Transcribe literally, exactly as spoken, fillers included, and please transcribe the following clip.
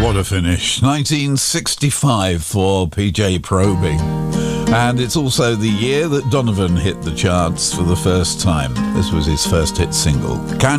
What a finish. nineteen sixty-five for P J Proby. And it's also the year that Donovan hit the charts for the first time. This was his first hit single. Can